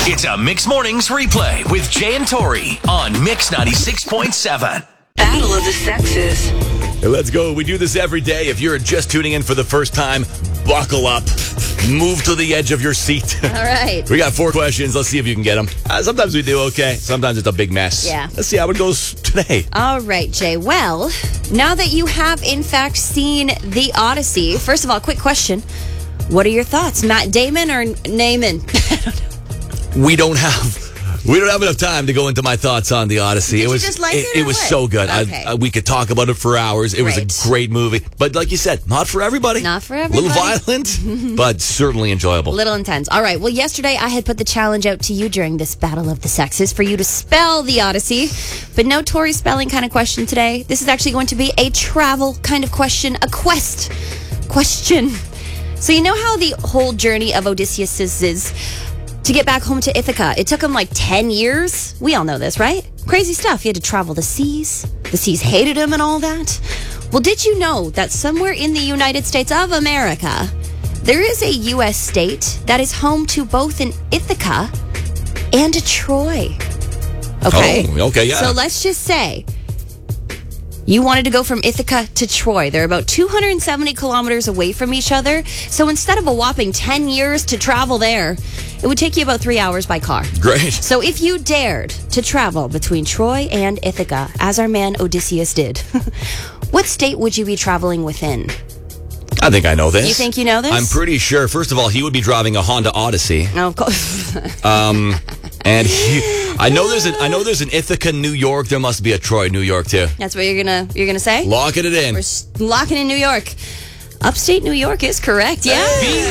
It's a Mix Mornings replay with Jay and Tori on Mix 96.7. Battle of the Sexes. Let's go. We do this every day. If you're just tuning in for the first time, buckle up. Move to the edge of your seat. All right. We got 4 questions. Let's see if you can get them. Sometimes we do okay. Sometimes it's a big mess. Yeah. Let's see how it goes today. All right, Jay. Well, now that you have, in fact, seen The Odyssey, first of all, quick question. What are your thoughts? Matt Damon or Naaman? I don't know. We don't have enough time to go into my thoughts on The Odyssey. Did you just like it or It was what? so good. Okay. We could talk about it for hours. It was a great movie. But like you said, not for everybody. Not for A everybody. little violent, but certainly enjoyable. A little intense. All right. Well, yesterday I had put the challenge out to you during this Battle of the Sexes for you to spell The Odyssey. But no Tori spelling kind of question today. This is actually going to be a travel kind of question, a quest question. So you know how the whole journey of Odysseus is to get back home to Ithaca? It took him like 10 years. We all know this, right? Crazy stuff. He had to travel the seas. The seas hated him and all that. Well, did you know that somewhere in the United States of America, there is a U.S. state that is home to both an Ithaca and a Troy? Okay. Oh, okay, yeah. So let's just say you wanted to go from Ithaca to Troy. They're about 270 kilometers away from each other. So instead of a whopping 10 years to travel there, it would take you about 3 hours by car. Great. So if you dared to travel between Troy and Ithaca, as our man Odysseus did, what state would you be traveling within? I think I know this. You think you know this? I'm pretty sure. First of all, he would be driving a Honda Odyssey. Oh, of course. And I know there's an Ithaca, New York. There must be a Troy, New York too. That's what you're gonna say? Locking it in. We're locking in New York. Upstate New York is correct, yeah.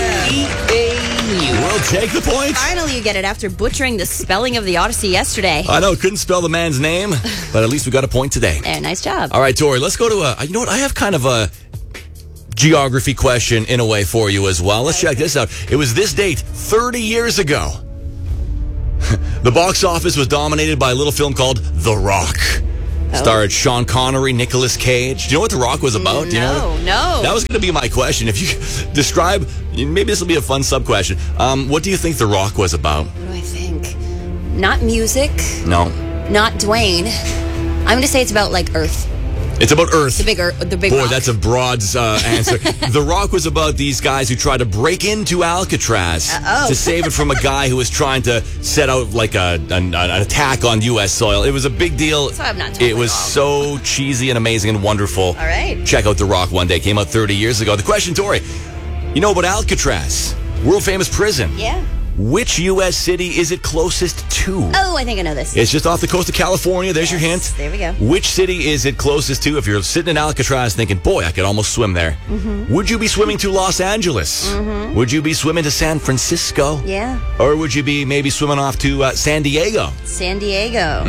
We'll take the point. Finally you get it after butchering the spelling of the Odyssey yesterday. I know, couldn't spell the man's name, but at least we got a point today. There, nice job. All right, Tori, let's go to you know what? I have kind of a geography question in a way for you as well. Let's check this out. It was this date 30 years ago. The box office was dominated by a little film called The Rock. Starred Sean Connery, Nicolas Cage. Do you know what The Rock was about? Do you know what- No. That was going to be my question. If you describe, maybe this will be a fun sub-question. What do you think The Rock was about? What do I think? Not music, No. not Dwayne. I'm going to say it's about like Earth. It's about Earth. The big Boy, rock. that's a broad answer. The Rock was about these guys who tried to break into Alcatraz to save it from a guy who was trying to set out like an attack on U.S. soil. It was a big deal. So I'm not totally It was wrong. so cheesy and amazing and wonderful. All right. Check out The Rock one day. Came out 30 years ago. The question, Tori, you know about Alcatraz, world famous prison. Yeah. Which U.S. city is it closest to? Oh, I think I know this. It's just off the coast of California. There's your hint. There we go. Which city is it closest to? If you're sitting in Alcatraz thinking, boy, I could almost swim there. Mm-hmm. Would you be swimming to Los Angeles? Would you be swimming to San Francisco? Yeah. Or would you be maybe swimming off to San Diego? San Diego.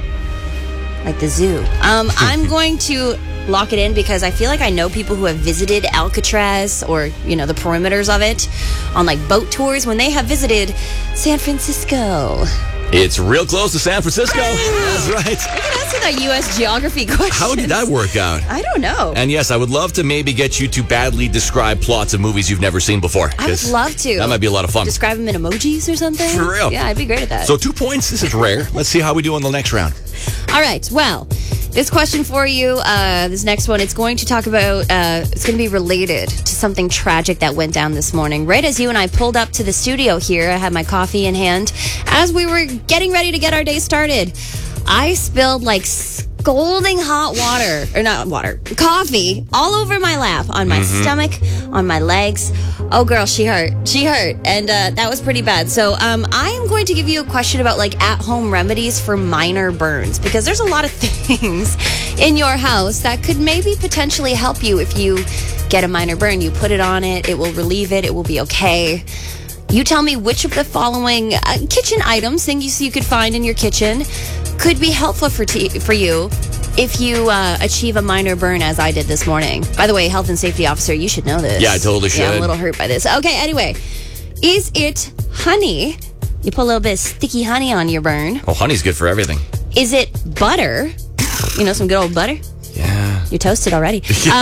Like the zoo. I'm going to lock it in because I feel like I know people who have visited Alcatraz or, you know, the perimeters of it on like boat tours when they have visited San Francisco. It's real close to San Francisco. That's right. That's in a U.S. geography question. How did that work out? I don't know. And yes, I would love to maybe get you to badly describe plots of movies you've never seen before. I would 'cause love to. That might be a lot of fun. Describe them in emojis or something. For real. Yeah, I'd be great at that. So 2 points. This is rare. Let's see how we do in the next round. All right. Well, this question for you, this next one, it's going to talk about, it's going to be related to something tragic that went down this morning. Right as you and I pulled up to the studio here, I had my coffee in hand. As we were getting ready to get our day started, I spilled like scalding hot water, or not water, coffee all over my lap, on my stomach, on my legs. Oh, girl, she hurt. She hurt. And that was pretty bad. So I am going to give you a question about like at-home remedies for minor burns, because there's a lot of things in your house that could maybe potentially help you if you get a minor burn. You put it on it, it will relieve it, it will be okay. You tell me which of the following kitchen items, things you could find in your kitchen, could be helpful for you if you achieve a minor burn, as I did this morning. By the way, health and safety officer, you should know this. Yeah, I totally should. Yeah, I'm a little hurt by this. Okay, anyway. Is it honey? You put a little bit of sticky honey on your burn. Oh, honey's good for everything. Is it butter? You know, some good old butter? Yeah. You're toasted already.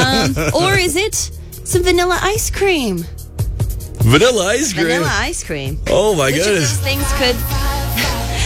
Or is it some vanilla ice cream? Vanilla ice cream. Vanilla ice cream. Oh, my Which of goodness. those things could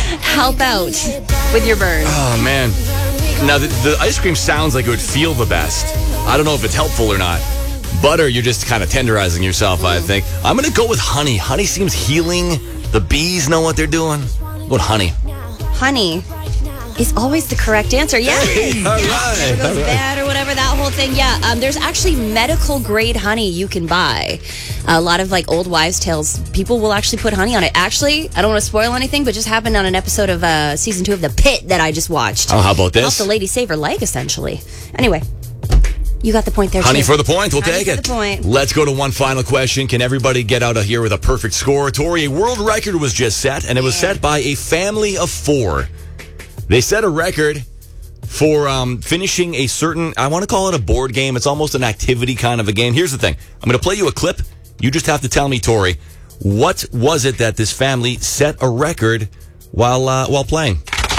help out with your burn. Oh, man. Now, the ice cream sounds like it would feel the best. I don't know if it's helpful or not. Butter, you're just kind of tenderizing yourself, I think. I'm going to go with honey. Honey seems healing. The bees know what they're doing. Go with honey. Honey is always the correct answer. Yeah. Hey, all right. It goes bad or whatever, that whole thing. Yeah. There's actually medical grade honey you can buy. A lot of like old wives' tales, people will actually put honey on it. Actually, I don't want to spoil anything, but just happened on an episode of season 2 of The Pit that I just watched. Oh, how about this? Helped the lady save her life, essentially. Anyway, you got the point there, Honey too. for the point. We'll Honey take for it. the point. Let's go to one final question. Can everybody get out of here with a perfect score? Tori, a world record was just set, and it was set by a family of 4. They set a record for finishing a certain, I want to call it a board game. It's almost an activity kind of a game. Here's the thing. I'm going to play you a clip. You just have to tell me, Tori, what was it that this family set a record while playing?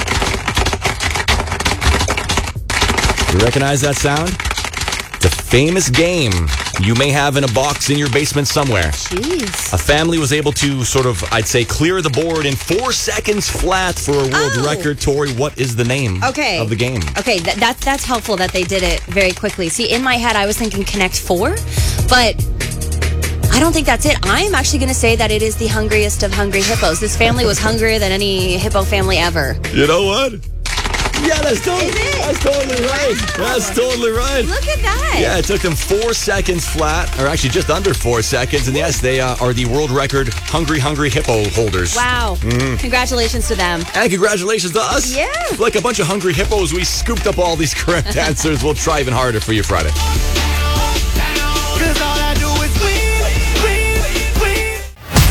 You recognize that sound? It's a famous game you may have in a box in your basement somewhere. Jeez. A family was able to sort of, I'd say, clear the board in 4 seconds flat for a world record. Tori, what is the name of the game? Okay, that's helpful that they did it very quickly. See, in my head, I was thinking Connect 4, but I don't think that's it. I'm actually going to say that it is the hungriest of hungry hippos. This family was hungrier than any hippo family ever. You know what? Yeah, that's totally right. That's totally right. Look at that. Yeah, it took them 4 seconds flat, or actually just under 4 seconds. And yes, they are the world record hungry hippo holders. Wow. Congratulations to them. And congratulations to us. Yeah. Like a bunch of hungry hippos, we scooped up all these correct answers. We'll try even harder for you Friday.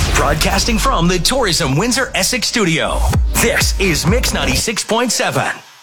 Broadcasting from the Tourism Windsor Essex studio. This is Mix 96.7.